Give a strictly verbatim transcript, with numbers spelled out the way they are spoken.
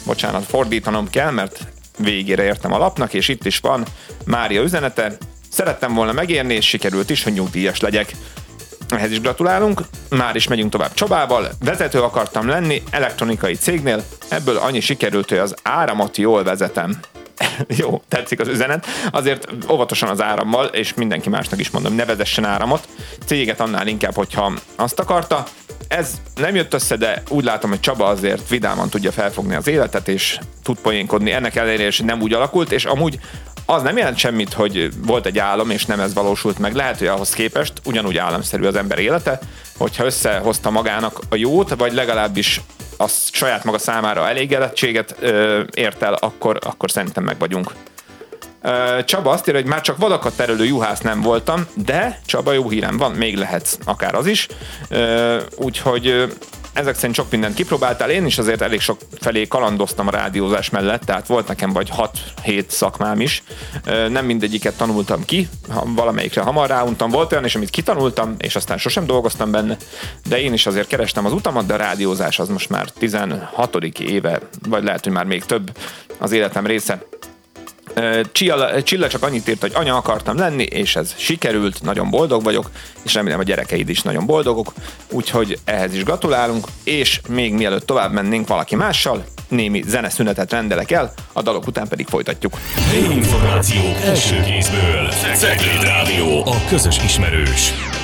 bocsánat, fordítanom kell, mert végére értem a lapnak, és itt is van Mária üzenete. Szerettem volna megérni, és sikerült is, hogy nyugdíjas legyek. Ehhez is gratulálunk. Már is megyünk tovább Csabával. Vezető akartam lenni elektronikai cégnél, ebből annyi sikerült, hogy az áramot jól vezetem. Jó, tetszik az üzenet. Azért óvatosan az árammal, és mindenki másnak is mondom, ne vezessen áramot. Céget annál inkább, hogyha azt akarta. Ez nem jött össze, de úgy látom, hogy Csaba azért vidáman tudja felfogni az életet, és tud poénkodni. Ennek ellenére is nem úgy alakult, és amúgy az nem jelent semmit, hogy volt egy álom, és nem ez valósult meg. Lehet, hogy ahhoz képest ugyanúgy álomszerű az ember élete, hogyha összehozta magának a jót, vagy legalábbis a saját maga számára elégedettséget ö, ért el, akkor, akkor szerintem meg vagyunk. Ö, Csaba azt írja, hogy már csak vadakat terelő juhász nem voltam, de Csaba, jó hírem van, még lehetsz akár az is. Ö, úgyhogy ezek szerint sok mindent kipróbáltál, én is azért elég sok felé kalandoztam a rádiózás mellett, tehát volt nekem vagy hat-hét szakmám is. Nem mindegyiket tanultam ki, valamelyikre hamar ráuntam, volt olyan is, amit kitanultam, és aztán sosem dolgoztam benne, de én is azért kerestem az utamat, de a rádiózás az most már tizenhatodik éve, vagy lehet, hogy már még több az életem része. Csilla, Csilla csak annyit írt, hogy anya akartam lenni, és ez sikerült, nagyon boldog vagyok, és remélem a gyerekeid is nagyon boldogok, úgyhogy ehhez is gratulálunk, és még mielőtt tovább mennénk valaki mással, némi zeneszünetet rendelek el, a dalok után pedig folytatjuk. Információk első kézből. Cegléd Rádió, a közös ismerős.